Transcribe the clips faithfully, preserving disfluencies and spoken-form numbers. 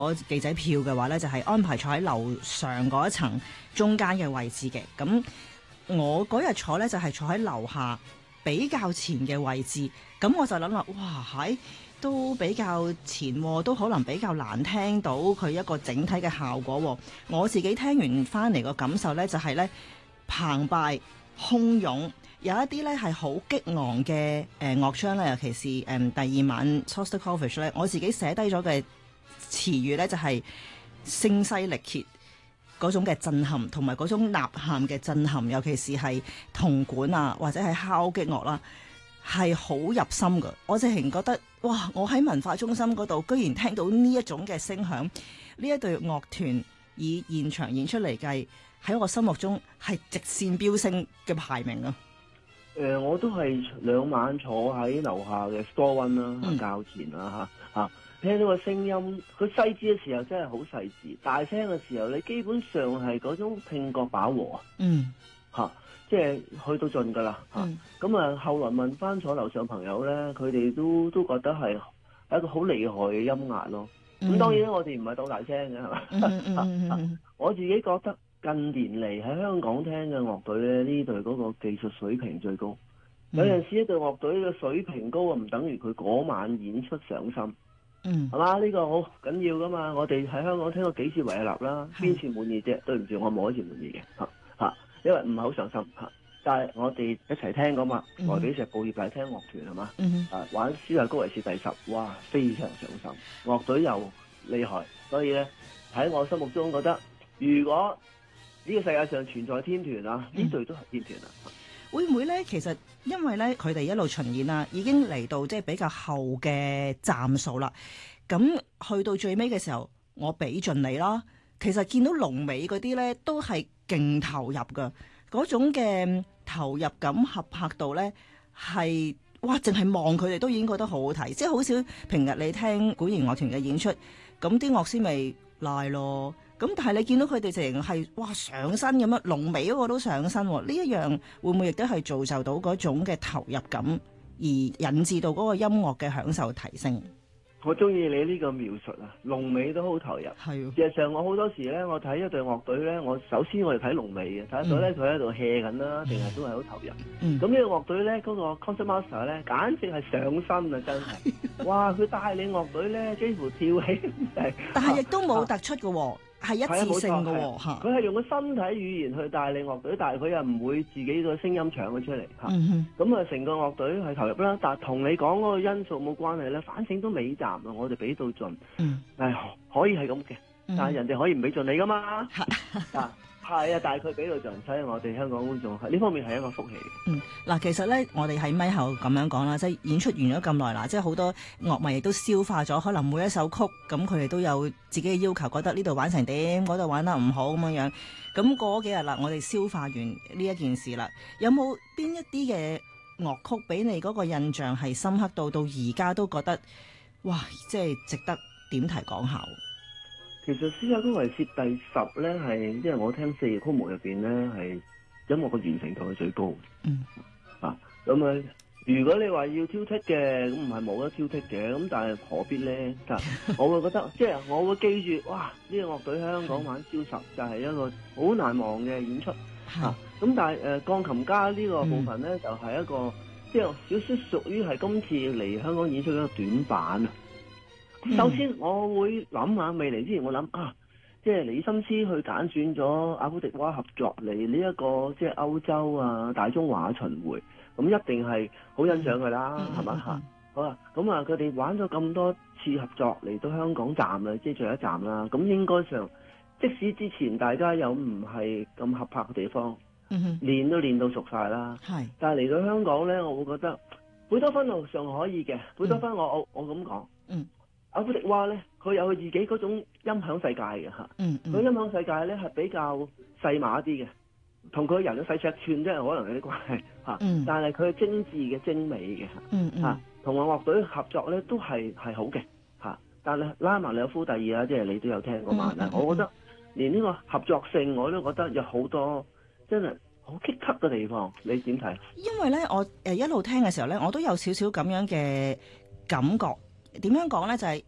我記者票嘅話咧，就係、是、安排坐喺樓上嗰一層中間嘅位置嘅。咁我嗰日坐咧就係、是、坐喺樓下比較前嘅位置。咁我就諗啦，哇，喺都比較前，都可能比較難聽到佢一個整體嘅效果。我自己聽完翻嚟個感受咧，就係、是、咧澎湃洶湧，有一啲咧係好激昂嘅誒樂章咧，尤其是誒、嗯、第二晚 Shostakovich 咧，我自己寫低咗嘅詞語咧就係聲嘶力竭嗰種嘅震撼，同埋嗰種吶喊嘅震撼，尤其是係銅管啊或者係敲擊樂啦，係好入心噶。我直情覺得哇！我喺文化中心嗰度，居然聽到呢一種嘅聲響，呢一隊樂團以現場演出嚟計，喺我心目中係直線飆升嘅排名啊！ 誒、呃，我都係兩晚坐喺樓下嘅 store one 啦、嗯，較前啦嚇嚇。聽到個聲音，佢細緻嘅時候真係好細緻，大聲嘅時候你基本上係嗰種聽覺飽和啊，嗯，嚇，即係去到盡㗎啦嚇。咁啊，後來問翻坐樓上朋友咧，佢哋都都覺得係係一個好厲害嘅音壓咯。咁、嗯、當然我哋唔係鬥大聲嘅係嘛，嗯嗯嗯、我自己覺得近年嚟喺香港聽嘅樂隊咧，呢隊嗰個技術水平最高。嗯、有陣時一隊樂隊嘅水平高啊，唔等於佢嗰晚演出上心。嗯，係嘛？呢、這個好緊要噶嘛！我哋喺香港聽過幾次維也納啦，邊次滿意啫？對唔住，我冇一次滿意嘅嚇嚇，因為唔係好上心嚇。但係我哋一齊聽嗰嘛，萊比錫報業大廳樂團係嘛？啊，玩斯大高維斯第十，哇，非常上心，樂隊又厲害，所以咧喺我心目中覺得，如果呢個世界上存在天團啊，呢隊都係天團啊！ 會唔會咧？其實因為咧，佢哋一路巡演啊，已經嚟到即係比較後嘅站數啦。咁去到最尾嘅時候，我俾盡你啦。其實見到龍尾嗰啲咧，都係勁投入噶，嗰種嘅投入感、合拍度咧，係哇！淨係望佢哋都已經覺得好好睇。即係好少平日你聽管弦樂團嘅演出，咁啲樂師咪賴咯。咁但係你見到佢哋成係哇上身咁樣，龍尾嗰個都上身喎，呢一樣會唔會亦都係造就到嗰種嘅投入感，而引致到嗰個音樂嘅享受提升？ 我中意你呢個描述啊，龍尾都好投入。係，事實上我好多時咧，我睇一隊樂隊咧，我首先我哋睇龍尾嘅，睇到咧佢喺度 hea 緊啦，定係都係好投入。咁、嗯、呢個樂隊咧，嗰、那個 concert master 咧，簡直係上身啊，真係。哇！佢帶領樂隊咧，幾乎跳起嚟。但係亦都冇突出嘅喎。係一致性嘅喎，佢係用個身體語言去帶領樂隊，但係佢又唔會自己個聲音搶咗出嚟嚇。咁啊，成個樂隊係投入啦，但係同你講嗰個因素冇關係咧。反正都尾站啊，我哋俾到盡，嗯、係可以係咁嘅，但係人哋可以唔俾盡你噶嘛。嗱係啊，但係佢俾到盡，所以我哋香港觀眾呢方面係一個福氣。 嗯，嗱，其實咧，我哋喺咪後咁樣講啦，即係演出完咗咁耐啦，即係好多樂迷亦都消化咗，可能每一首曲咁，佢哋都有自己嘅要求，覺得呢度玩成點，嗰度玩得唔好咁樣樣。咁過幾日啦，我哋消化完呢一件事啦，有冇邊一啲嘅樂曲俾你嗰個印象係深刻到到而家都覺得哇，即係值得點題講下？ 其實斯大高維契第十咧係，因為我聽四個曲目入邊咧係音樂嘅完成度係最高。嗯。啊，咁啊，如果你話要挑剔嘅，咁唔係冇得挑剔嘅，咁但係何必咧？我會覺得，即係我會記住，哇！呢、這個樂隊喺香港玩消十就係一個好難忘嘅演出。啊，咁但係誒、呃、鋼琴家呢個部分咧、嗯，就係、是、一個即係少少屬於係今次嚟香港演出嘅一個短板啊。首先我會諗下未嚟之前，我諗啊，即係李心思去揀選咗阿古迪娃合作嚟呢一個即係歐洲啊大中華巡迴，咁一定係好欣賞㗎啦，係、嗯、嘛嚇？好啊，咁啊佢哋玩咗咁多次合作嚟到香港站啦，即係最後一站啦，咁應該上即使之前大家有唔係咁合拍嘅地方，嗯、練都練到熟晒啦，係，但係嚟到香港咧，我會覺得貝多芬路上可以嘅，貝多芬我、嗯、我我咁講，嗯。阿古迪娃咧，佢有佢自己嗰種音響世界嘅嚇，佢、嗯嗯、音響世界咧係比較細碼啲嘅，同佢人嘅細尺寸真係可能有啲關係嚇、嗯，但係佢係精緻嘅、精美嘅嚇，同埋樂隊合作咧都係係好嘅嚇，但係拉曼紐夫第二啊，即係你都有聽過嘛、嗯嗯？我覺得連呢個合作性我都覺得有好多真係好棘級嘅地方，你點睇？ 因為咧，我誒一路聽嘅時候咧，我都有少少咁樣嘅感覺。點樣講咧？就係、是、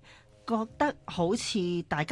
覺得好似大家